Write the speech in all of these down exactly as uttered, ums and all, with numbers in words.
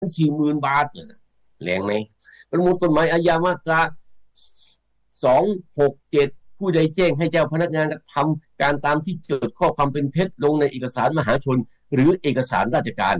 สี่หมื่นบาทแรงไหมประมวลกฎหมายอาญามาตราสองหกเจ็ดผู้ใดแจ้งให้เจ้าพนักงานกระทำการตามที่จดข้อความเป็นเท็จลงในเอกสารมหาชนหรือเอกสารราชการ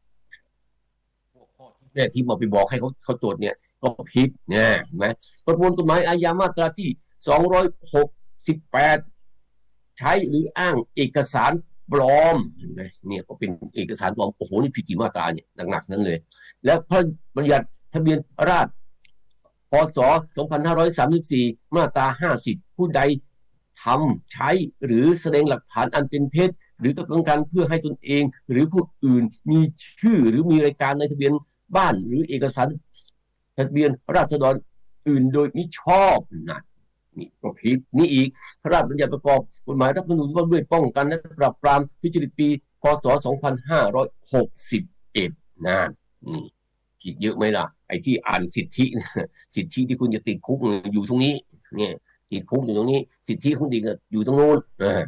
เนี่ยที่มาไปบอกให้เขาเขาตรวจเนี่ยก็ผิดเนี่ยเห็นไหมประมวลกฎหมายอาญามาตราที่สองร้อยหกสิบแปดใช้หรืออ้างเอกสารปลอมเนี่ยก็เป็นเอกสารปลอมโอ้โหนี่ผิดกี่มาตราเนี่ยหนักๆนั้นเลยแล้วพระบัญญัติทะเบียนราษฎรพ.ศ. สองพันห้าร้อยสามสิบสี่มาตราห้าสิบผู้ใดทำใช้หรือแสดงหลักฐานอันเป็นเท็จหรือกระทำการเพื่อให้ตนเองหรือผู้อื่นมีชื่อหรือมีรายการในทะเบียนบ้านหรือเอกสารทะเบียนราษฎรอื่นโดยมิชอบนะนี่ก็ผิดนี่อีกพระราชบัญญัติประกอบกฎหมายรัฐธรรมนูญว่าด้วยป้องกันและปราบปรามทุจริตปีพ.ศ. สองพันห้าร้อยหกสิบเอ็ดนะนี่ผิดเยอะไหมล่ะไอ้ที่อ่านสิทธิสิทธิที่คุณจะติดคุกอยู่ตรงนี้เนี่ยติดคุกอยู่ตรงนี้สิทธิของเด็กอยู่ตรงโน้นนะ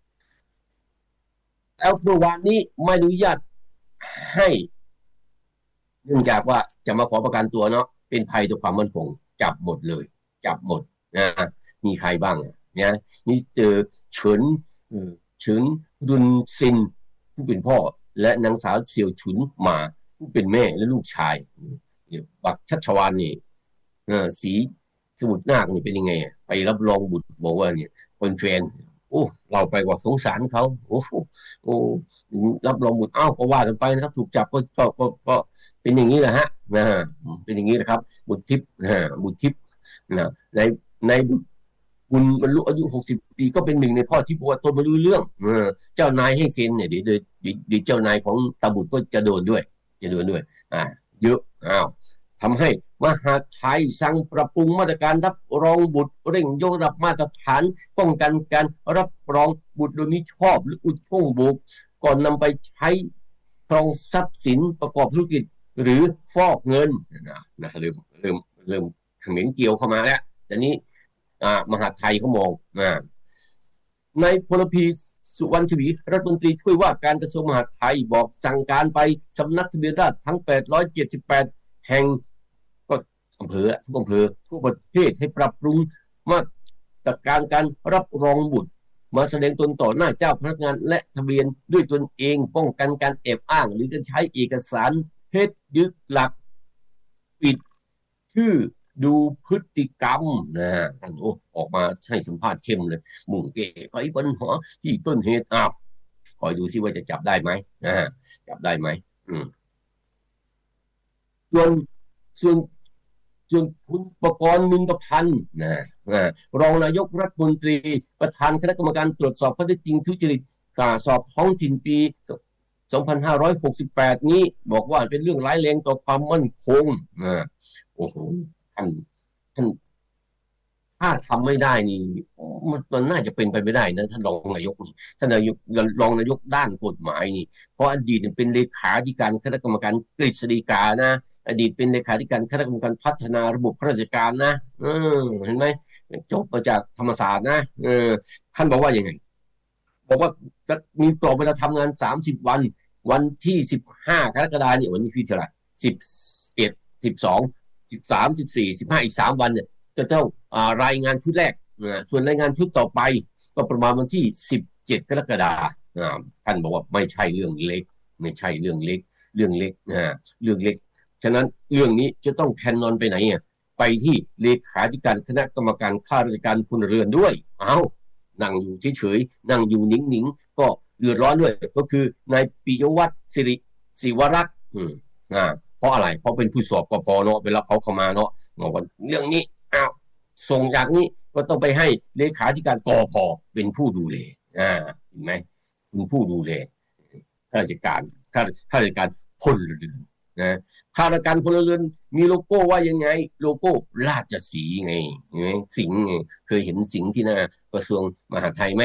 แล้วเมื่อวานนี้ไม่อนุญาตให้เนื่องจากว่าจะมาขอประกันตัวเนาะเป็นภัยต่อความมั่นคงจับหมดเลยจับหมดนะมีใครบ้างเนี่ยมิสเตอร์เฉินเฉินรุนซินผู้เป็นพ่อและนางสาวเสี่ยวฉุนหมาผู้เป็นแม่และลูกชายบักชัชวานนี่สีสมุทรนาคนี่เป็นยังไงไปรับรองบุตรบอกว่าเนี่ยเป็นแฟนโอ้เราไปว่าสงสารเขาโอ้โอ้รับรองบุตรอ้าวก็ว่ากันไปนะครับถูกจับก็ก็ก็ก็เป็นอย่างนี้แหละฮะนะเป็นอย่างนี้นะครับบุตรทิพย์นะบุตรทิพย์นะในในบุตรคุณบรรลุอายุหกสิบปีก็เป็นหนึ่งในข้อที่บอกว่าตนไม่รู้เรื่องเออเจ้านายให้เซ็นเนี่ยเดี๋ยวเดี๋ยวเจ้านายของตาบุตรก็จะโดนด้วยจะโดนด้วยอ่าเยอะอ้าวทำให้มหาดไทยสั่งปรับปรุงมาตรการรับรองบุตรเร่งยกระดับมาตรฐานป้องกันการรับรองบุตรโดยมิชอบหรืออุดช่องโหว่ก่อนนำไปใช้ครองทรัพย์สินประกอบธุรกิจหรือฟอกเงินนะนะเริ่มเริ่มเริ่มเหม็นเกี่ยวเข้ามาแล้วแต่นี้มหาไทยเขามองในพลพีสุวรรณชวีรัฐมนตรีช่วยว่าการกระทรวงมหาดไทยบอกสั่งการไปสำนักทะเบียนราษฎรทั้งแปดร้อยเจ็ดสิบแปดแห่งก็อำเภอทุกอำเภอทั่วประเทศให้ปรับปรุงมาตรการการรับรองบุตรมาแสดงตนต่อหน้าเจ้าพนักงานและทะเบียนด้วยตนเองป้องกันการแอบอ้างหรือการใช้เอกสารเท็จยึดหลักปิดชื่อดูพฤติกรรมนะท่านโอ้ออกมาให้สัมภาษณ์เข้มเลยมุ่งเก๋ไปปัญหาที่ต้นเหตุอ้าวคอยดูซิว่าจะจับได้ไหมนะจับได้ไหมอืมส่วนส่วนส่วนคุณประกรณ์นินประพันธ์นะรองนายกรัฐมนตรีประธานคณะกรรมการตรวจสอบข้อเท็จจริงทุจริตการสอบท้องถิ่นปีสองพันห้าร้อยหกสิบแปดนี้บอกว่าเป็นเรื่องร้ายแรงต่อความมั่นคงนะโอ้โหท่านท่านถ้าทำไม่ได้นี่มันน่าจะเป็นไปไม่ได้นะท่านรองนายกนี่ท่านนายกรองนายกด้านกฎหมายนี่เพราะอดีตเป็นเลขาธิการคณะกรรมการกฤษฎีกานะอดีตเป็นเลขาธิการคณะกรรมการพัฒนาระบบข้าราชการนะเออเห็นไหมจบมาจากธรรมศาสตร์นะเออท่านบอกว่ายังไงบอกว่าจะมีกรอบเวลาทำงานสามสิบวันวันที่สิบห้ากรกฎาคมเนี่ยวันนี้คือเท่าไหร่สิบเอ็ดสิบสองสิบสามสิบสี่สิบห้าอีกสามวันเนี่ยจะต้องรายงานชุดแรกส่วนรายงานชุดต่อไปก็ประมาณวันที่สิบเจ็ดกรกฎาคมท่านบอกว่าไม่ใช่เรื่องเล็กไม่ใช่เรื่องเล็กเรื่องเล็กนะเรื่องเล็กฉะนั้นเรื่องนี้จะต้องแคนนอนไปไหนอ่ะไปที่เลขาธิการคณะกรรมการข้าราชการพลเรือนด้วยเอานั่งอยู่เฉยๆนั่งอยู่นิ่งๆก็เดือดร้อนด้วยก็คือนายปิยวัฒน์สิริศิวรักษ์อืมอ่าเพราะอะไรเพราะเป็นผู้สอบกพเนาะเวลาเขาเข้ามาเนาะบอกว่าเรื่องนี้อ้าวส่งจากนี้ก็ต้องไปให้เลขาธิการกพเป็นผู้ดูแลอ่าเห็นไหมเป็นผู้ดูแลข้าราชการข้าข้าราชการพลเรือนนะข้าราชการพลเรือนมีโลโก้ว่ายังไงโลโก้ราชสีห์ไงเห็นไหมสิงห์ไงเคยเห็นสิงห์ที่หน้ากระทรวงมหาดไทยไหม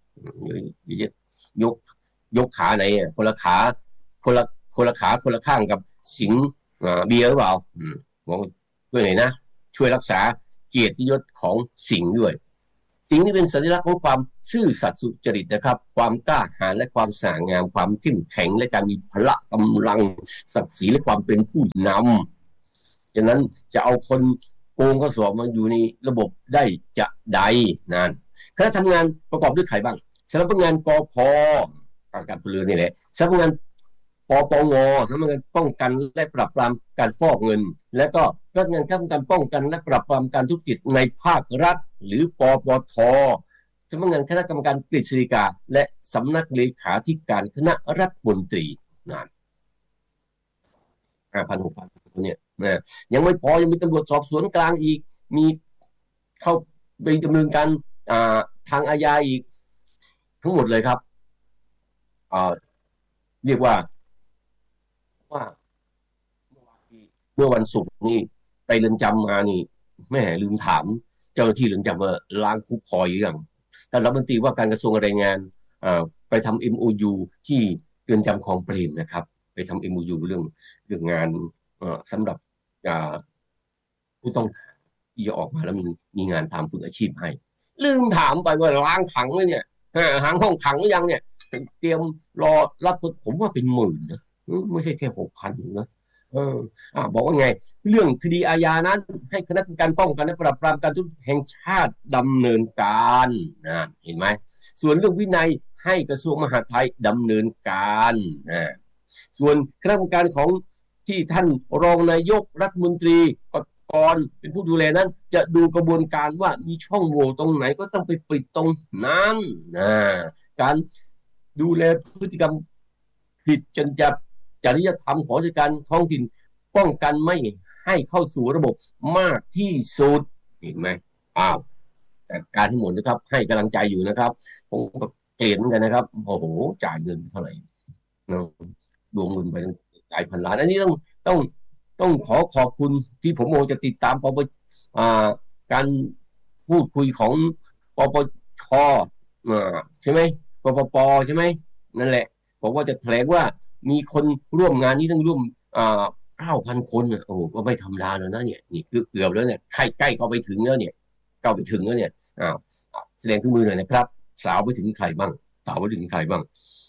ยกยกขาไหนอ่ะคนละขาคนละคนละขาคนละข้างกับสิงห์เบียร์หรือเปล่าบอกด้วยไหนนะช่วยรักษาเกียรติยศของสิงห์ด้วยสิ่งนี้เป็นสัญลักษณ์ของความซื่อสัตย์สุจริตนะครับความกล้าหาญและความสง่างามความเข้มแข็งและการมีพละกำลังศักดิ์ศรีและความเป็นผู้นำฉะนั้นจะเอาคนโกงข้อสอบมาอยู่ในระบบได้จะใดนั่นคณะทำงานประกอบด้วยใครบ้างสำนักงานกพ.การการพลเรือนนี่แหละสำนักงานปปงสำนักงานป้องกันและปราบปรามการฟอกเงินและก็สำนักงานคณะกรรมการป้องกันและปราบปรามการทุจริตในภาครัฐหรือปปทสำนักงานคณะกรรมการกฤษฎีกาและสำนักเลขาธิการคณะรัฐมนตรีนั่นห้าพันหกพันคนเนี่ยนะยังไม่พอยังมีตำรวจสอบสวนกลางอีกมีเข้าไปดำเนินการทางอาญาอีกทั้งหมดเลยครับเรียกว่าว่าเมื่อวันศุกร์นี่ไปเรือนจำมานี่แม่ลืมถามเจ้าหน้าที่เรือนจำว่าล้างคุกคอยหรือยังแต่รัฐมนตรีว่าการกระทรวงแรงงานไปทำ เอ็ม โอ ยู ที่เรือนจำคลองเปรมนะครับไปทำ เอ็ม โอ ยู เรื่องเรื่องงานสำหรับผู้ต้องที่จะออกมาแล้วมีมีงานทำฝึกอาชีพให้ลืมถามไปว่าล้างขังเลยเนี่ยหางห้องขังหรือยังเนี่ยเตรียมรอรับผมว่าเป็นหมื่นนะไม่ใช่แค่หกพันนะเอออ่าบอกว่าไงเรื่องคดีอาญานั้นให้คณะกรรมการป้องกันและปราบปรามการทุจริตแห่งชาติดำเนินการนะเห็นไหมส่วนเรื่องวินัยให้กระทรวงมหาดไทยดำเนินการนะส่วนคณะกรรมการของที่ท่านรองนายกรัฐมนตรีกรเป็นผู้ดูแลนั้นจะดูกระบวนการว่ามีช่องโหว่ตรงไหนก็ต้องไปปิดตรงนั้นนะการดูแลพฤติกรรมผิดจริยธรรมจริยธรรมของราชการท้องถิ่นป้องกันไม่ให้เข้าสู่ระบบมากที่สุดเห็นไหมอ้าวแต่การทั้งหมดนะครับให้กำลังใจอยู่นะครับผมก็เกณฑ์เหมือนกันนะครับโอ้โหจ่ายเงินเท่าไหร่ดวงเงินไปจ่ายพันล้านอันนี้ต้องต้องต้องขอขอบคุณที่ผมโมจะติดตามปปการพูดคุยของปปชใช่ไหมปปปใช่ไหมนั่นแหละบอกว่าจะแถลงว่ามีคนร่วมงานนี้ตั้งร่วมเก้าพันคนโอ้ก็ไม่ธรรมดาแล้วนะเนี่ยนี่เกือบแล้วเนี่ยใกล้ใกล้เข้าไปถึงแล้วเนี่ยเข้าไปถึงแล้วเนี่ยอ้าวแสดงทุกมือหน่อยนะครับสาวไปถึงใครบ้างสาวไปถึงใครบ้าง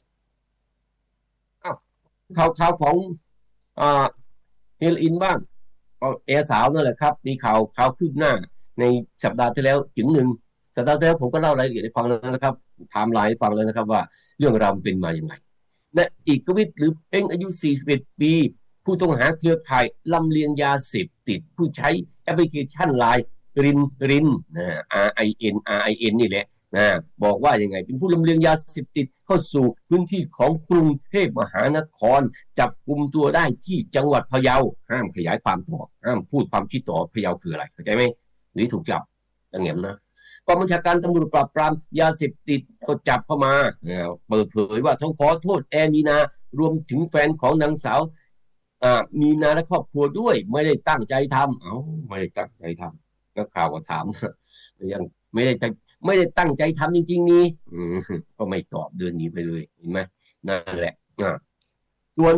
อ้าวข่าวข่าวของอ่าเฮลอินบ้างก็แอร์สาวนั่นแหละครับมีข่าวข่าวคืบหน้าในสัปดาห์ที่แล้วถึงหนึ่งสัปดาห์ที่แล้วผมก็เล่ารายละเอียดให้ฟังแล้วนะครับไทม์ไลน์ให้ฟังแล้วนะครับว่าเรื่องราวเป็นมาอย่างไรและอีกวิทย์หรือเป้งอายุสี่สิบเอ็ดปีผู้ต้องหาเครือข่ายลำเลียงยาเสพติดผู้ใช้แอปพลิเคชันไลน์รินรินนะ R I N R I N นี่แหละนะบอกว่ายังไงเป็นผู้ลำเลียงยาเสพติดเข้าสู่พื้นที่ของกรุงเทพมหานครจับกุมตัวได้ที่จังหวัดพะเยาห้ามขยายความต่อห้ามพูดความคิดต่อพะเยาคืออะไรเข้าใจไหมหรือถูกจับอย่างเงี้ยนะกองบัญชาการตำรวจปราบปรามยาเสพติดก็จับเข้ามาเปิดเผยว่าต้องขอโทษแอมีนารวมถึงแฟนของนางสาวมีนาและครอบครัวด้วยไม่ได้ตั้งใจทำเอ้าไม่ได้ตั้งใจทำนักข่าวก็ถามยังไม่ได้ไม่ได้ตั้งใจทำจริงๆนี่ก็ไม่ตอบเดินหนีไปเลยเห็นไหมนั่นแหละส่วน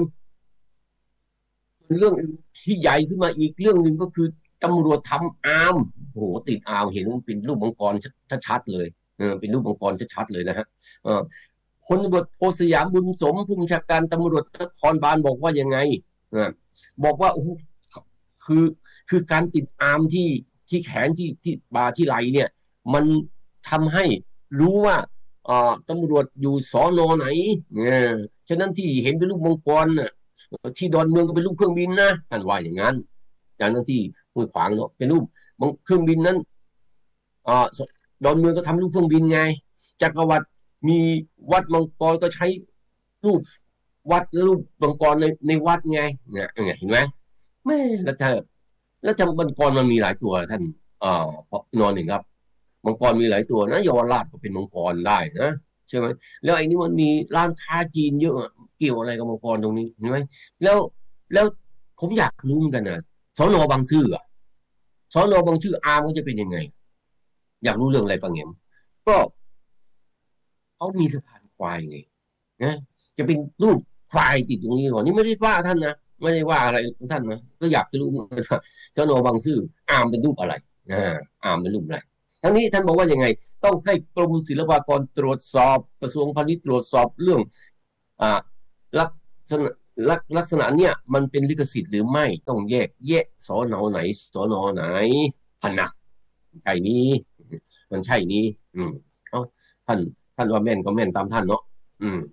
เรื่องที่ใหญ่ขึ้นมาอีกเรื่องหนึ่งก็คือตำรวจทำอาร์มโอ้โหติดอาร์มเห็นมันเป็นรูปมังกรชัดๆเลยเออเป็นรูปมังกรชัดๆเลยนะฮะเออพลตำรวจโทสยามบุญสมผู้บัญชาการตำรวจนครบาลบอกว่ายังไงเออบอกว่าโอ้คือคือการติดอาร์มที่ที่แขนที่ที่บ่าที่ไหล่เนี่ยมันทำให้รู้ว่าอ่าตำรวจอยู่สนไหนเนี่ยฉะนั้นที่เห็นเป็นรูปมังกรน่ะที่ดอนเมืองก็เป็นรูปเครื่องบินนะท่านว่าอย่างนั้นจากนั้นที่ห้วยขวางเนาะเป็นรูปเครื่องบินนั้นอ่าดอนเมืองก็ทำรูปเครื่องบินไงจักรวรรดิมีวัดมังกรก็ใช้รูปวัดรูปมังกรในในวัดไงเนี่ยเห็นไหมแม่แล้วถ้าแล้วจำมังกรมันมีหลายตัวท่านอ่านอนหนึ่งครับมังกรมีหลายตัวนะเยาวราชก็เป็นมังกรได้นะใช่ไหมแล้วไอ้นี่มันมีร้านค้าจีนเยอะเกี่ยวอะไรกับมังกรตรงนี้เห็นไหมแล้วแล้วผมอยากรู้เหมือนกันนะสนบางซื่ออ่ะสนบางซื่ออาร์มก็จะเป็นยังไงอยากรู้เรื่องอะไรปังเงี้ยก็เขามีสะพานควายไงนะจะเป็นรูปควายติดตรงนี้ก่อนนี่ไม่ได้ว่าท่านนะไม่ได้ว่าอะไรท่านนะก็อยากจะรู้เหมือนกันว่าสนบางซื่ออาร์มเป็นรูปอะไรอ่าอาร์มเป็นรูปอะไรทั้งนี้ท่านบอกว่ายังไงต้องให้กรมศิลปากรตรวจสอบกระทรวงพาณิชย์ตรวจสอบเรื่องอ่าลักษณะลักลักษณะเนี่ยมันเป็นลิขสิทธิ์หรือไม่ต้องแยกแยะสอนอไหนสอนอไหนพันนะใช่นี้มันใช่นี้อืมเอาท่านท่านว่าแม่นก็แม่นตามท่านเนาะอืม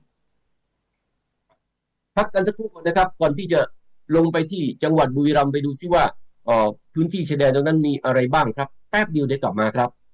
พักกันสักครู่ก่อนนะครับก่อนที่จะลงไปที่จังหวัดบุรีรัมย์ไปดูซิว่าเอ่อพื้นที่ชายแดนตรงนั้นมีอะไรบ้างครับแป๊บเดียวเดี๋ยวกลับมาครับ